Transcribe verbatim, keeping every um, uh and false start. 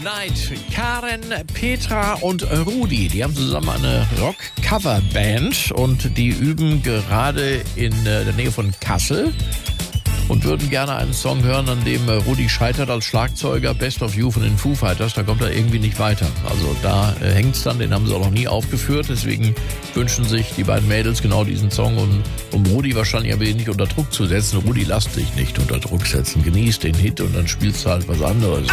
Night. Karen, Petra und Rudi, die haben zusammen eine Rock-Cover-Band und die üben gerade in der Nähe von Kassel und würden gerne einen Song hören, an dem Rudi scheitert als Schlagzeuger, Best of You von den Foo Fighters. Da kommt er irgendwie nicht weiter. Also da äh, hängt's dann, den haben sie auch noch nie aufgeführt. Deswegen wünschen sich die beiden Mädels genau diesen Song, um, um Rudi wahrscheinlich ein wenig unter Druck zu setzen. Rudi, lass dich nicht unter Druck setzen. Genieß den Hit und dann spielst du halt was anderes.